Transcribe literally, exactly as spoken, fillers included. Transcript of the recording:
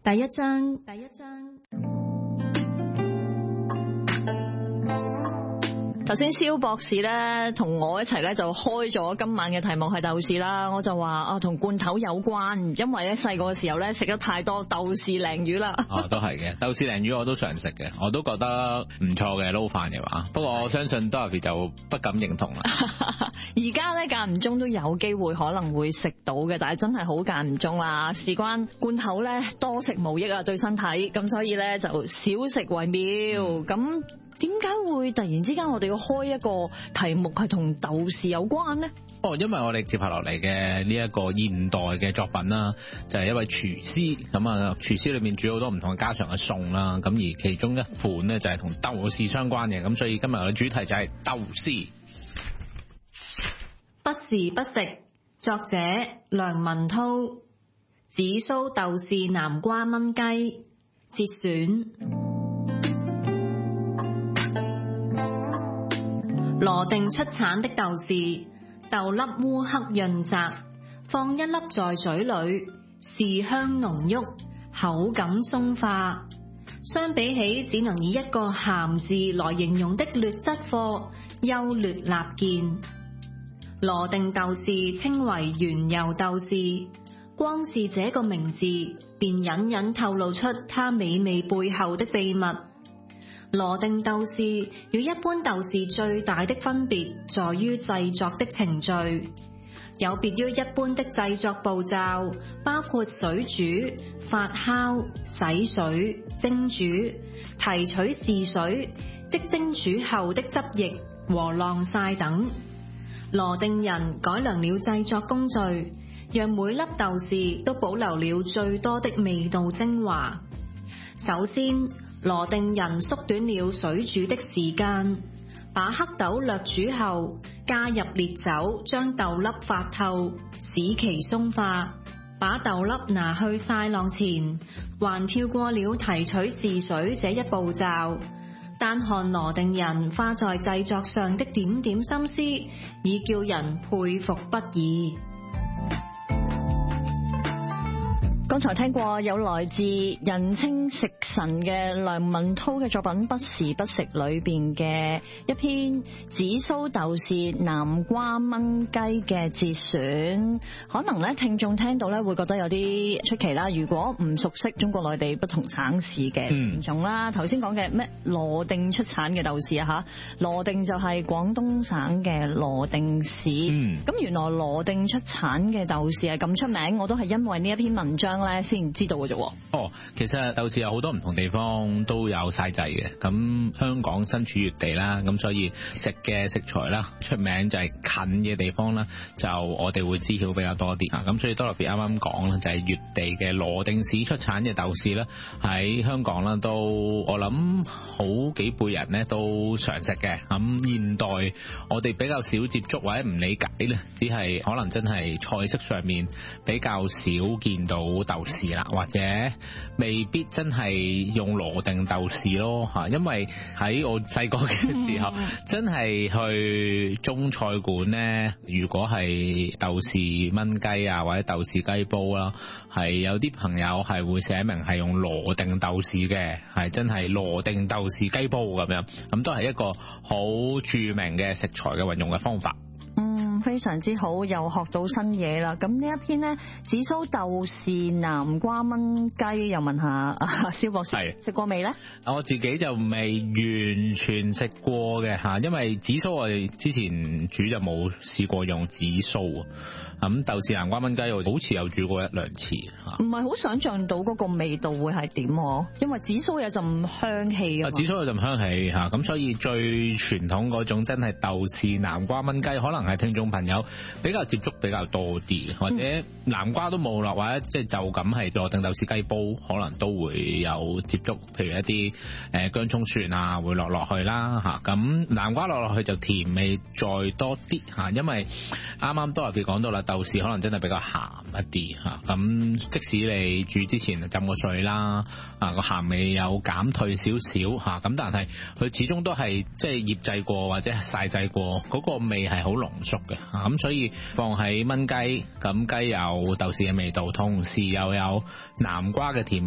第一章，第一章。 頭先蕭博士咧同我一齊咧就開咗今晚嘅題目係豆豉啦，我就話啊同罐頭有關，因為咧細個嘅時候咧食得太多豆豉鯪魚啦。 哦，都係嘅，豆豉鯪魚我都常食嘅，我都覺得唔錯嘅撈飯嘅話，不過我相信 Dorothy 就不敢認同啦。 而家咧間唔中都有機會可能會食到嘅，但係真係好間唔中啦。事關罐頭咧多食無益啊，對身體，咁所以咧就少食為妙。咁點解會突然之間我哋要開一個題目係同豆豉有關呢？ 哦，因為我哋接下落嚟嘅呢一個現代嘅作品啦，就係一位廚師，咁啊廚師裏面煮好多唔同嘅家常嘅餸啦，咁而其中一款呢，就係同豆豉相關嘅，咁所以今日我嘅主題就係豆豉。 不時不食，作者梁文韜，紫蘇豆豉南瓜炆雞節選。羅定出產的豆豉，豆粒烏黑潤澤，放一粒在嘴裏，豉香濃郁，口感鬆化。相比起只能以一個鹹字來形容的劣質貨，優劣立見。羅定豆豉稱為原油豆豉，光是這個名字便隱隱透露出它美味背後的秘密。羅定豆豉與一般豆豉最大的分別在於製作的程序，有別於一般的製作步驟，包括水煮、發酵、洗水、蒸煮、提取豉水，即蒸煮後的汁液和晾曬等。羅定人改良了製作工序，讓每粒豆豉都保留了最多的味道精華。首先，羅定人縮短了水煮的時間，把黑豆略煮後加入烈酒，將豆粒發透，使其鬆化。把豆粒拿去曬晾前，還跳過了提取豉水這一步驟。單看羅定人花在製作上的點點心思，已叫人佩服不已。 剛才聽過有來自人稱食神嘅梁文韜嘅作品《不時不食》裏邊嘅一篇紫蘇豆豉南瓜炆雞嘅節選，可能咧聽眾聽到咧會覺得有啲出奇啦。如果唔熟悉中國內地不同省市嘅品種啦，頭先講嘅咩羅定出產嘅豆豉啊吓，羅定就係廣東省嘅羅定市。咁、嗯、原來羅定出產嘅豆豉係咁出名，我都係因為呢一篇文章咧先知道嘅啫。 哦，其實豆豉有好多唔同地方都有曬製嘅，咁香港身處粵地啦，咁所以食嘅食材啦，出名就係近嘅地方啦，就我哋會知曉比較多啲啊。咁所以多特別啱啱講啦，就係粵地嘅羅定市出產嘅豆豉啦，喺香港啦都我諗好幾輩人咧都常食嘅。咁現代我哋比較少接觸或者唔理解咧，只係可能真係菜式上面比較少見到豆豉啦，或者未必真係用羅定豆豉咯嚇，因為喺我細個嘅時候，真係去中菜館咧，如果係豆豉炆雞啊，或者豆豉雞煲啦，係有啲朋友係會寫明係用羅定豆豉嘅，係真係羅定豆豉雞煲咁樣，咁都係一個好著名嘅食材嘅運用嘅方法。 非常之好，又學到新嘢啦。咁呢一篇呢，紫蘇豆豉南瓜炆雞，又問下阿蕭博士食過未呢？ 我自己就未完全食過嘅嚇，因為紫蘇我哋之前煮就冇試過用紫蘇。咁豆豉南瓜炆雞我好似有煮過一兩次嚇， 唔係好想像到嗰個味道會係點喎？因為紫蘇有陣香氣啊。紫蘇有陣香氣嚇，咁所以最傳統嗰種真係豆豉南瓜炆雞，可能係聽眾朋友比較接觸比較多啲，或者南瓜都冇落，或者即係就咁係羅定豆豉雞煲，可能都會有接觸。譬如一啲誒薑葱蒜啊，會落落去啦嚇。咁南瓜落落去就甜味再多啲嚇，因為啱啱都特別講到啦。豆豉可能真係比較鹹一啲嚇，咁即使你煮之前浸過水啦，啊個鹹味有減退少少嚇，咁但係佢始終都係即係醃製過或者曬製過，嗰個味係好濃縮嘅嚇，咁所以放喺炆雞，咁雞有豆豉嘅味道，同時又有南瓜嘅甜味。